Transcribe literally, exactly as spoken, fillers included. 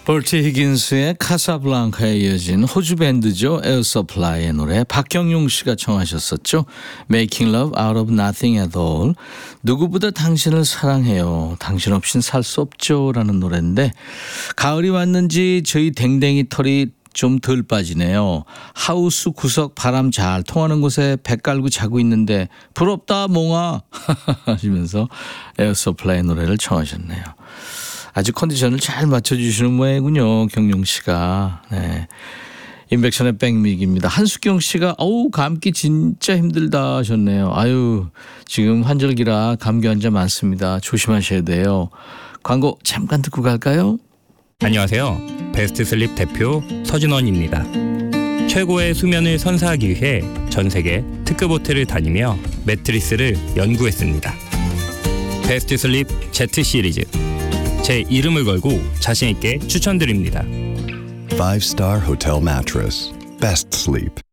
볼트 히긴스의 카사블랑카에 이어진 호주 밴드죠. 에어서플라이의 노래 박경용 씨가 청하셨었죠. Making Love Out of Nothing at All. 누구보다 당신을 사랑해요. 당신 없인 살 수 없죠. 라는 노래인데 가을이 왔는지 저희 댕댕이 털이 좀 덜 빠지네요. 하우스 구석 바람 잘 통하는 곳에 배 깔고 자고 있는데 부럽다 몽아 하시면서 에어서플라이 노래를 청하셨네요. 아주 컨디션을 잘 맞춰주시는 모양이군요. 경용 씨가. 네. 인백션의 백미기입니다. 한수경 씨가 어우 감기 진짜 힘들다 하셨네요. 아유 지금 환절기라 감기 환자 많습니다. 조심하셔야 돼요. 광고 잠깐 듣고 갈까요? 안녕하세요. 베스트 슬립 대표 서진원입니다. 최고의 수면을 선사하기 위해 전 세계 특급 호텔을 다니며 매트리스를 연구했습니다. 베스트 슬립 Z 시리즈. 제 이름을 걸고 자신 있게 추천드립니다. Five star hotel mattress. Best sleep.